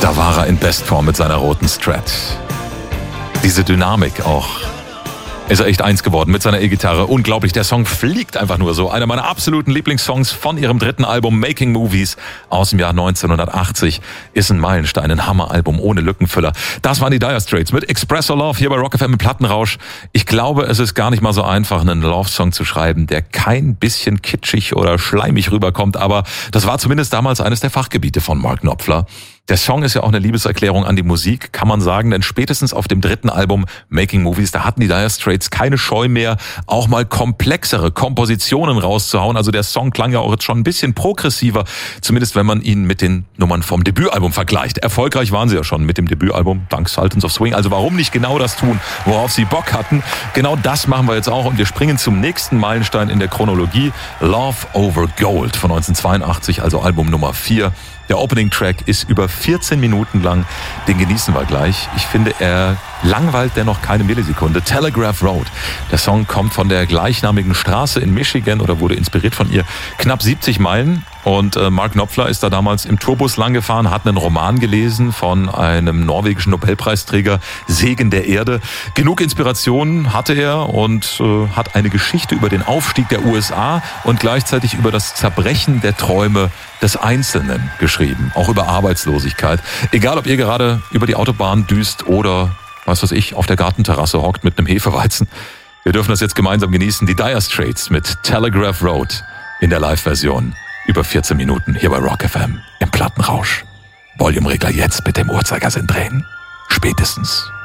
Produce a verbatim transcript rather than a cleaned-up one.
Da war er in Bestform mit seiner roten Strat. Diese Dynamik auch. Ist er echt eins geworden mit seiner E-Gitarre. Unglaublich, der Song fliegt einfach nur so. Einer meiner absoluten Lieblingssongs von ihrem dritten Album Making Movies aus dem Jahr neunzehnhundertachtzig. Ist ein Meilenstein, ein Hammeralbum ohne Lückenfüller. Das waren die Dire Straits mit Express Your Love hier bei Rock F M im Plattenrausch. Ich glaube, es ist gar nicht mal so einfach, einen Love-Song zu schreiben, der kein bisschen kitschig oder schleimig rüberkommt. Aber das war zumindest damals eines der Fachgebiete von Mark Knopfler. Der Song ist ja auch eine Liebeserklärung an die Musik, kann man sagen, denn spätestens auf dem dritten Album Making Movies, da hatten die Dire Straits keine Scheu mehr, auch mal komplexere Kompositionen rauszuhauen. Also der Song klang ja auch jetzt schon ein bisschen progressiver, zumindest wenn man ihn mit den Nummern vom Debütalbum vergleicht. Erfolgreich waren sie ja schon mit dem Debütalbum, dank Sultans of Swing. Also warum nicht genau das tun, worauf sie Bock hatten? Genau das machen wir jetzt auch und wir springen zum nächsten Meilenstein in der Chronologie. Love Over Gold von neunzehnhundertzweiundachtzig, also Album Nummer vier. Der Opening-Track ist über vierzehn Minuten lang, den genießen wir gleich. Ich finde, er langweilt dennoch keine Millisekunde. Telegraph Road. Der Song kommt von der gleichnamigen Straße in Michigan oder wurde inspiriert von ihr. Knapp siebzig Meilen. Und äh, Mark Knopfler ist da damals im Tourbus lang gefahren, hat einen Roman gelesen von einem norwegischen Nobelpreisträger, Segen der Erde. Genug Inspiration hatte er und äh, hat eine Geschichte über den Aufstieg der U S A und gleichzeitig über das Zerbrechen der Träume des Einzelnen geschrieben. Auch über Arbeitslosigkeit. Egal, ob ihr gerade über die Autobahn düst oder, was weiß ich, auf der Gartenterrasse hockt mit einem Hefeweizen. Wir dürfen das jetzt gemeinsam genießen. Die Dire Straits mit Telegraph Road in der Live-Version. Über vierzehn Minuten hier bei Rock F M im Plattenrausch. Volumeregler jetzt mit dem Uhrzeigersinn drehen. Spätestens.